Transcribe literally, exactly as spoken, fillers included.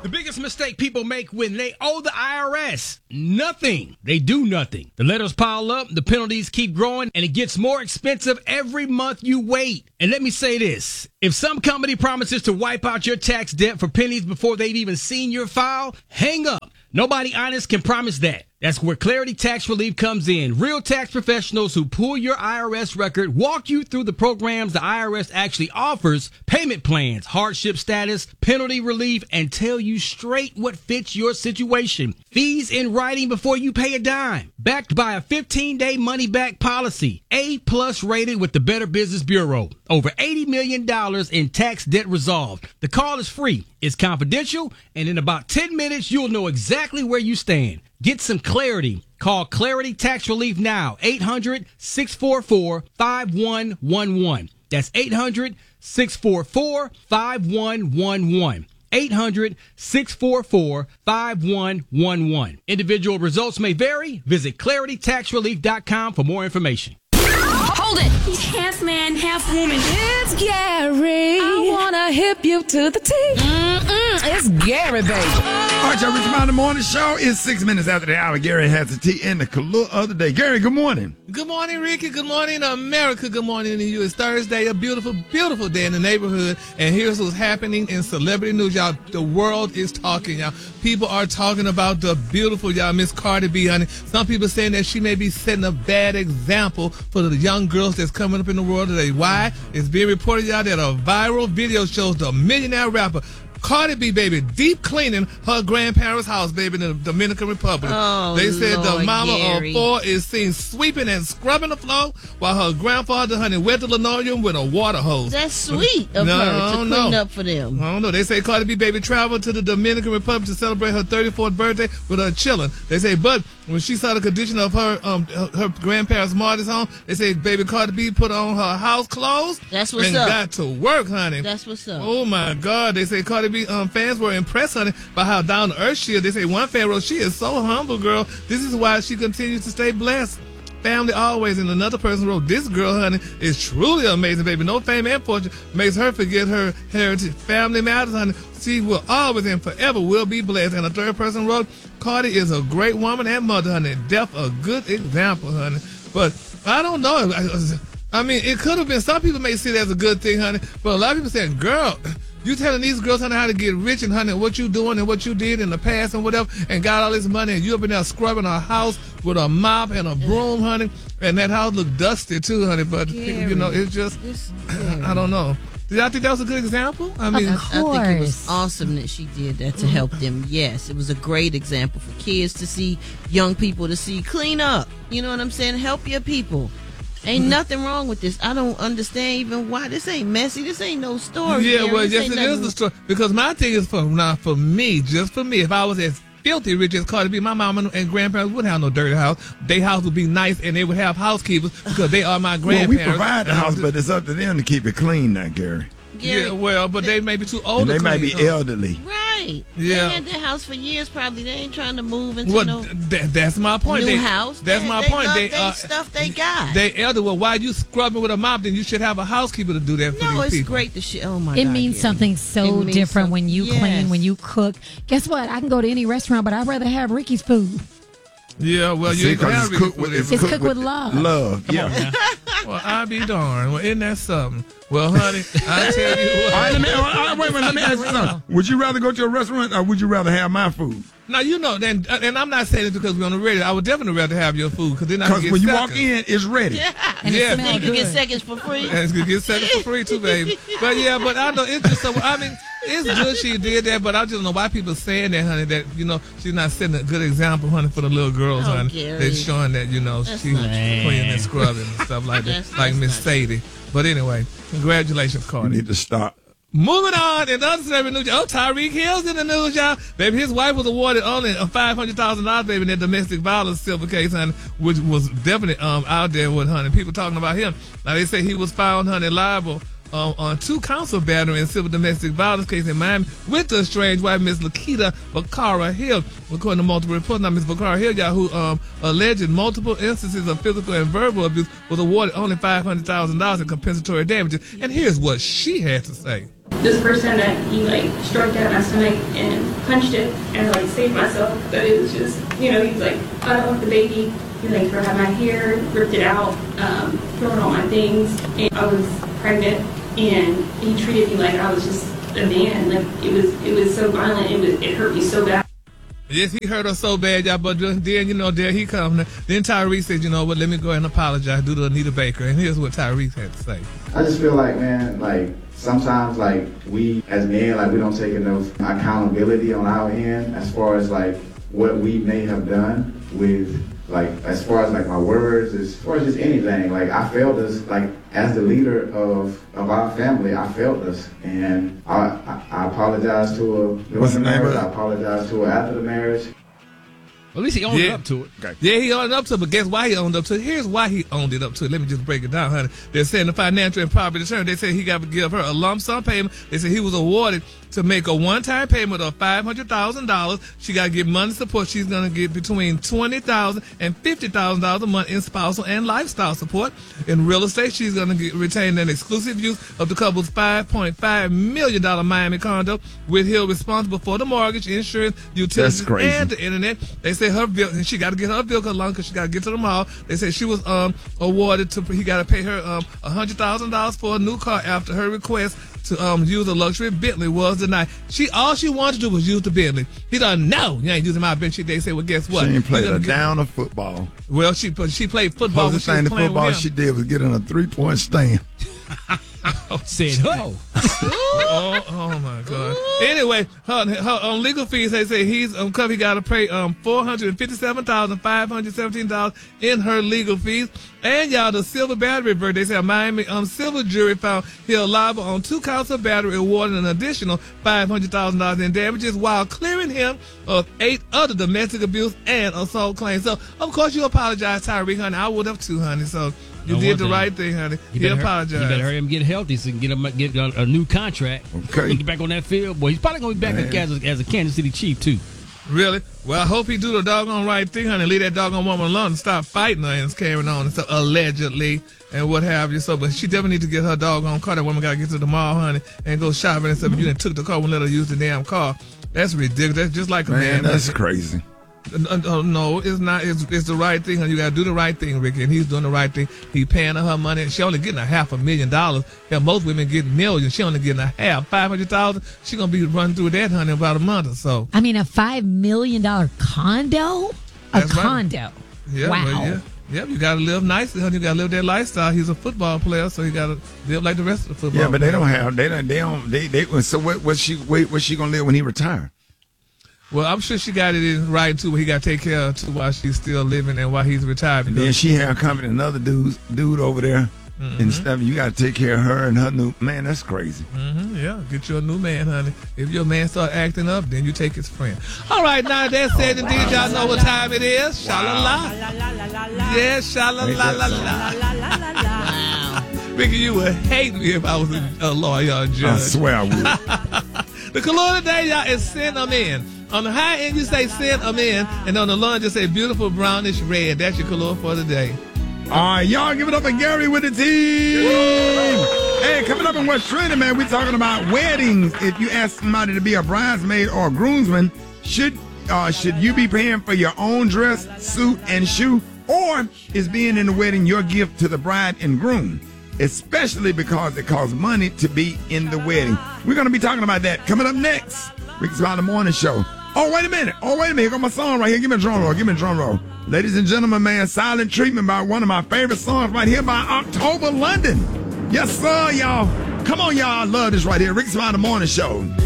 The biggest mistake people make when they owe the I R S, nothing. They do nothing. The letters pile up, the penalties keep growing, and it gets more expensive every month you wait. And let me say this. If some company promises to wipe out your tax debt for pennies before they've even seen your file, hang up. Nobody honest can promise that. That's where Clarity Tax Relief comes in. Real tax professionals who pull your I R S record, walk you through the programs the I R S actually offers, payment plans, hardship status, penalty relief, and tell you straight what fits your situation. Fees in writing before you pay a dime. Backed by a fifteen-day money-back policy. A-plus rated with the Better Business Bureau. Over eighty million dollars in tax debt resolved. The call is free. It's confidential, and in about ten minutes, you'll know exactly where you stand. Get some clarity. Call Clarity Tax Relief now. eight hundred, six four four, five one one one. That's eight hundred, six four four, five one one one. eight hundred, six four four, five one one one. Individual results may vary. Visit clarity tax relief dot com for more information. Hold it! He's half man, half woman. It's Gary. I wanna hip you to the T. Mm-mm, it's Gary, baby. All right, y'all, Rich Mountain Morning Show is six minutes after the hour. Gary has the tea in the color of the day. Gary, good morning. Good morning, Ricky. Good morning, America. Good morning to you. It's Thursday, a beautiful, beautiful day in the neighborhood. And here's what's happening in celebrity news, y'all. The world is talking, y'all. People are talking about the beautiful, y'all, Miss Cardi B, honey. Some people saying that she may be setting a bad example for the young girls that's coming up in the world today. Why? It's being reported, y'all, that a viral video shows the millionaire rapper Cardi B, baby, deep cleaning her grandparents' house, baby, in the Dominican Republic. Oh, they said Lord, the mama Gary. of four is seen sweeping and scrubbing the floor while her grandfather, honey, wet the linoleum with a water hose. That's sweet of No, her I to don't clean know. up for them. I don't know. They say Cardi B, baby, traveled to the Dominican Republic to celebrate her thirty-fourth birthday with her children. They say, but when she saw the condition of her um her, her grandparents' Marty's home, they say, baby, Cardi B put on her house clothes. That's what's and up. got to work, honey. That's what's up. Oh my God! They say Cardi B um, fans were impressed, honey, by how down to earth she is. They say one fan wrote, "She is so humble, girl. This is why she continues to stay blessed. Family always." And another person wrote, "This girl, honey, is truly amazing, baby. No fame and fortune makes her forget her heritage. Family matters, honey. She will always and forever will be blessed." And a third person wrote, "Cardi is a great woman and mother, honey. Def a good example, honey." But I don't know. I, I mean, it could have been. Some people may see it as a good thing, honey. But a lot of people saying, "Girl, you telling these girls, honey, how to get rich and, honey, what you doing and what you did in the past and whatever, and got all this money, and you up in there scrubbing a house with a mop and a broom, honey, and that house look dusty too, honey." But Gary, you know, it's just, this- I don't know. Did y'all think that was a good example? I mean, I, I think it was awesome that she did that to help them. Yes, it was a great example for kids to see, young people to see. Clean up. You know what I'm saying? Help your people. Ain't nothing wrong with this. I don't understand even why this ain't messy. This ain't no story. yeah, Gary. well, This yes, ain't it nothing- is the story. Because my thing is for now, for me, just for me, if I was as filthy rich as Cardi B, my mama and grandparents wouldn't have no dirty house. Their house would be nice, and they would have housekeepers because they are my Well, grandparents. we provide the house, but it's up to them to keep it clean now, Gary. Gary, Yeah, well, but they may be too old And to they might be clean, huh? elderly. Right. Yeah. They had their house for years probably. They ain't trying to move into Well, no th- that's my point. new They- house. That's they, my they point. Love They they uh, stuff they got. they elder. Well, why you scrubbing with a mop? Then you should have a housekeeper to do that for no, these it's people. great to shit. Oh my It God, means Gary. something It so means different some- when you yes. clean, when you cook. Guess what? I can go to any restaurant, but I'd rather have Ricky's food. Yeah, well, you See, ain't gonna 'cause have it's cooked Ricky with, food it's every- cooked with love. Love, yeah. Well, I be darned. Well, isn't that something? Well, honey, I tell you what. All right, let me, all right, wait a minute, let me ask you something. Would you rather go to a restaurant or would you rather have my food? Now, you know, and, and I'm not saying it because we're on the radio. I would definitely rather have your food because then I can Because get when you seconds. walk in, it's ready. Yeah. And Yeah. it You smells can get good. seconds for free. And it's gonna get seconds for free too, baby. But yeah, but I know it's just so. I mean, it's good she did that, but I just don't know why people saying that, honey. That you know she's not setting a good example, honey, for the little girls, Oh, honey. Gary. They're showing that you know That's she's not true. cleaning and scrubbing and stuff like that, That's- like that's Miss not Sadie. But anyway, congratulations, You Cardi. need to stop. Moving on, in other celebrity news, oh, Tyreek Hill's in the news, y'all. Baby, his wife was awarded only five hundred thousand dollars, baby, in that domestic violence civil case, honey, which was definitely um out there with, honey, people talking about him. Now, they say he was found, honey, liable um, on two counts of battery and civil domestic violence case in Miami with the estranged wife, Miss Lakita Bakara Hill. According to multiple reports, now Miss Bakara Hill, y'all, who um, alleged multiple instances of physical and verbal abuse, was awarded only five hundred thousand dollars in compensatory damages. And here's what she had to say. this person that he like struck at my stomach and punched it and like saved myself. But it was just, you know, he's like, I don't want the baby. He like grabbed my hair, ripped it out, um, throwing all my things. And I was pregnant, and he treated me like I was just a man. Like it was, it was so violent. It was, it hurt me so bad. Yes, he hurt her so bad, y'all, but then, you know, there he comes. Then Tyrese said, you know what, let me go ahead and apologize due to Anita Baker. And here's what Tyrese had to say. I just feel like, man, like, sometimes, like, we as men, like, we don't take enough accountability on our end as far as, like, what we may have done with, like, as far as, like, my words, as far as just anything. Like, I failed us, like, as the leader of, of our family, I failed us. And I, I, I apologize to her during What's the the name marriage. of it? I apologize to her after the marriage. Well, at least he owned Yeah. up to it. Okay. Yeah, he owned up to it, but guess why he owned up to it? Here's why he owned it up to it. Let me just break it down, honey. They're saying the financial and property attorney, they said he got to give her a lump sum payment. They said he was awarded to make a one-time payment of five hundred thousand dollars. She got to get money support. She's going to get between twenty thousand dollars and fifty thousand dollars a month in spousal and lifestyle support. In real estate, she's going to get, retain an exclusive use of the couple's five point five million dollars Miami condo, with Hill responsible for the mortgage, insurance, utilities, That's crazy. and the internet. They say her bill, and she got to get her vehicle along because she got to get to the mall. They say she was um awarded to, he got to pay her um one hundred thousand dollars for a new car after her request to um use a luxury Bentley was denied. She all she wanted to do was use the Bentley. He done no, you ain't using my Bentley. They say, well, guess what? She ain't played You a gotta get- down of football. Well, she she played football. when Closest she was thing to playing football with him. she did was get in a three-point stand. Said, oh. oh, oh my God. Anyway, her, her on legal fees, they say he's um covered. He got to pay um four hundred fifty-seven thousand five hundred seventeen dollars in her legal fees. And y'all, the silver battery verdict. They say a Miami um silver jury found Hill liable on two counts of battery, awarding an additional five hundred thousand dollars in damages, while clearing him of eight other domestic abuse and assault claims. So of course you apologize, Tyreek, honey. I would have too, honey. So you No, did one the thing. right thing, honey. You He better hur- apologized. You better hurry him get healthy so he can get him get a, a new contract. Okay. Get back on that field. Boy, he's probably going to be back Man. as a, as a Kansas City Chief, too. Really? Well, I hope he do the doggone right thing, honey. Leave that doggone woman alone and stop fighting her and carrying on and stuff, allegedly, and what have you. So, but she definitely need to get her doggone car. That woman got to get to the mall, honey, and go shopping and stuff. But you done took the car and let her use the damn car. That's ridiculous. That's just like a Man, man. that's crazy. Uh, uh, no, it's not. It's, it's the right thing. You got to do the right thing, Ricky, and he's doing the right thing. He paying her her money. She only getting a half a million dollars. Yeah, most women get millions. She only getting a half, five hundred thousand. She gonna be running through that, honey, in about a month or so. I mean, a five million dollar condo. A That's right. condo. Yeah, wow. well, yeah. Yep, you gotta live nicely, honey. You gotta live that lifestyle. He's a football player, so you gotta live like the rest of the football. Yeah, but they players. don't have. They don't. They don't. They. They. So what? What's she? Wait. What's she gonna live when he retire? Well, I'm sure she got it in right too, but he got to take care of too while she's still living and while he's retired. And then she have company another dude dude over there Mm-hmm. and stuff. You got to take care of her and her new man. That's crazy. Mm-hmm, yeah, get you a new man, honey. If your man start acting up, then you take his friend. All right, now that said, and did y'all know what time it is? Sha-la-la. Yeah, sha-la-la-la-la. Ricky, you would hate me if I was a, a lawyer or a judge. I swear I would. The color today, y'all, is send them in. On the high end, you say send them in, and on the low end, you say beautiful brownish red. That's your color for the day. All right, y'all give it up for Gary with the team. Hey, coming up in What's Trending, man, we're talking about weddings. If you ask somebody to be a bridesmaid or a groomsman, should uh, should you be paying for your own dress, suit, and shoe? Or is being in the wedding your gift to the bride and groom? Especially because it costs money to be in the wedding. We're going to be talking about that coming up next. Rick's About the Morning Show. Oh, wait a minute. Oh, wait a minute. Here got my song right here. Give me a drum roll. Give me a drum roll. Ladies and gentlemen, man, Silent Treatment by one of my favorite songs right here by October London. Yes, sir, y'all. Come on, y'all. I love this right here. Rick's About the Morning Show.